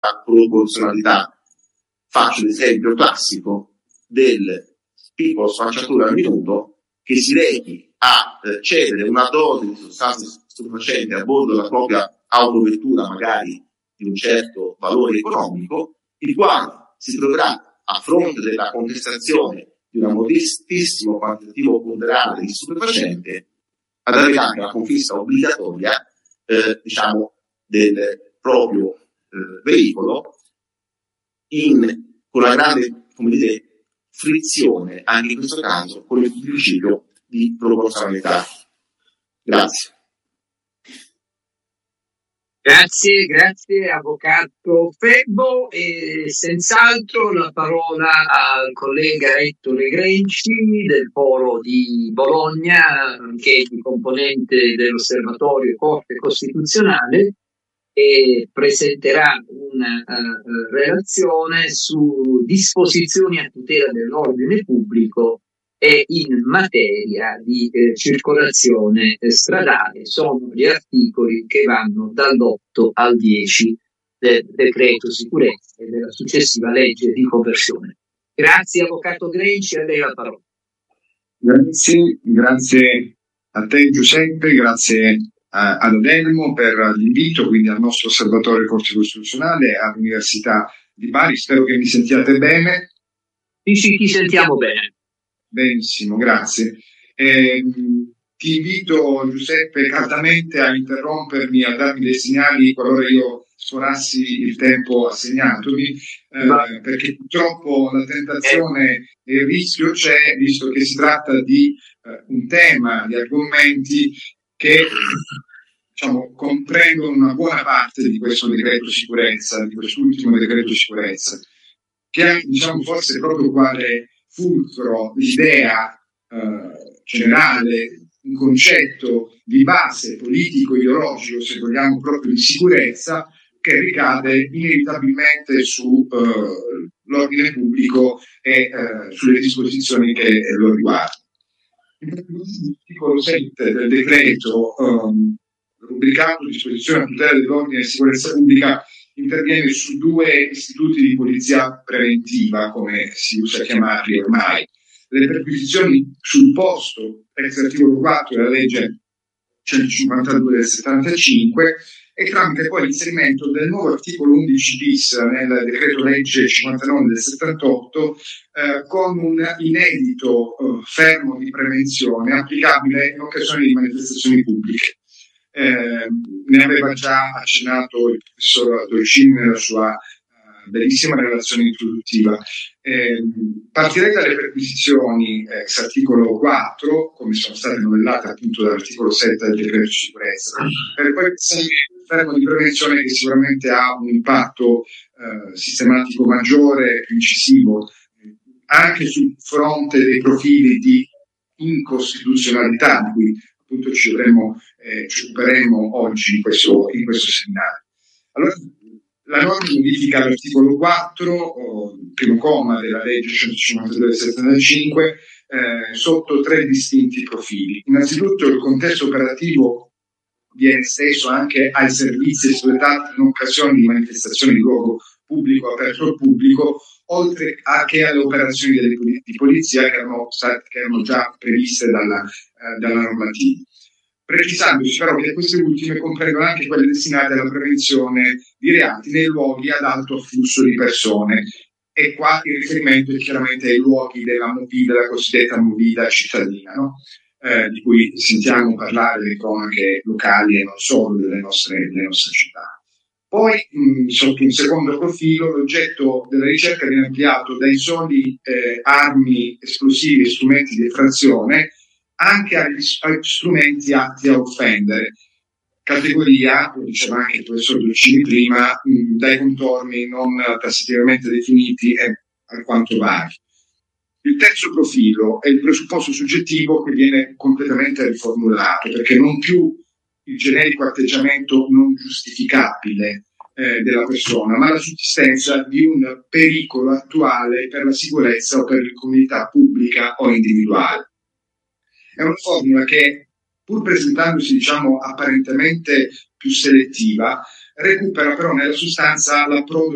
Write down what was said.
proporzionalità. Faccio l'esempio classico del piccolo spacciatore al minuto che si rechi a cedere una dose di sostanze stupefacenti a bordo della propria autovettura, magari di un certo valore economico, il quale si troverà a fronte della contestazione di un modestissimo quantitativo ponderale di stupefacente ad avere anche la confisca obbligatoria del proprio veicolo con una grande, frizione, anche in questo caso, con il principio di proporzionalità. Grazie. Grazie Avvocato Febbo, e senz'altro la parola al collega Ettore Grenci del Foro di Bologna, che è componente dell'Osservatorio Corte Costituzionale, e presenterà una relazione su disposizioni a tutela dell'ordine pubblico e in materia di circolazione stradale. Sono gli articoli che vanno dall'8 al 10 del decreto sicurezza e della successiva legge di conversione. Grazie Avvocato Grenci, a lei la parola. Grazie a te Giuseppe, grazie ad Adelmo per l'invito, quindi al nostro Osservatorio Corte Costituzionale, all'Università di Bari. Spero che mi sentiate bene. Sì, ti sentiamo bene. Benissimo, grazie. Ti invito, Giuseppe, caldamente a interrompermi, a darmi dei segnali qualora io sforassi il tempo assegnatomi, perché purtroppo la tentazione e il rischio c'è, visto che si tratta di un tema, di argomenti che comprendono una buona parte di questo decreto sicurezza, di quest'ultimo decreto sicurezza, che ha forse proprio quale fulcro l'idea generale, un concetto di base politico-ideologico, se vogliamo, proprio di sicurezza, che ricade inevitabilmente sull'ordine pubblico e sulle disposizioni che lo riguardano. L'articolo 7 del decreto, rubricato disposizione a tutela dell'ordine e sicurezza pubblica, interviene su due istituti di polizia preventiva, come si usa chiamarli ormai: le perquisizioni sul posto, ex articolo 4 della legge 152 del 75, e tramite poi l'inserimento del nuovo articolo 11 bis nel decreto legge 59 del 78, con un inedito fermo di prevenzione applicabile in occasione di manifestazioni pubbliche. Ne aveva già accennato il professor Dolcini nella sua bellissima relazione introduttiva. Partirei dalle perquisizioni ex articolo 4, come sono state novellate appunto dall'articolo 7 del decreto di sicurezza, per poi passare il fermo di prevenzione, che sicuramente ha un impatto sistematico maggiore, più incisivo, anche sul fronte dei profili di incostituzionalità di cui appunto ci occuperemo oggi in questo seminario. Allora, la norma modifica l'articolo 4, primo comma della legge 152 del 75, sotto tre distinti profili. Innanzitutto, il contesto operativo viene esteso anche ai servizi espletati in occasione di manifestazioni di luogo pubblico aperto al pubblico, oltre che alle operazioni di polizia che erano già previste dalla normativa, precisandosi però che queste ultime comprendono anche quelle destinate alla prevenzione di reati nei luoghi ad alto afflusso di persone, e qua il riferimento è chiaramente ai luoghi della cosiddetta movida cittadina, no? Di cui sentiamo parlare le cronache locali e non solo delle nostre città. Poi, sotto un secondo profilo, l'oggetto della ricerca viene ampliato dai soli armi esplosive e strumenti di effrazione anche agli strumenti atti a offendere, categoria, lo diceva anche il professor Dolcini prima, dai contorni non tassativamente definiti e alquanto vari. Il terzo profilo è il presupposto soggettivo, che viene completamente riformulato, perché non più il generico atteggiamento non giustificabile della persona, ma la sussistenza di un pericolo attuale per la sicurezza o per la comunità pubblica o individuale. È una formula che, pur presentandosi apparentemente più selettiva, recupera però nella sostanza l'approdo